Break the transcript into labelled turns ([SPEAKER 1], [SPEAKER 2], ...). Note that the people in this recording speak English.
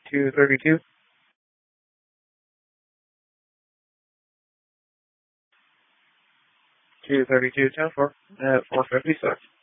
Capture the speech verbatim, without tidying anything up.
[SPEAKER 1] two thirty-two. two thirty-two, ten four, at four fifty-six.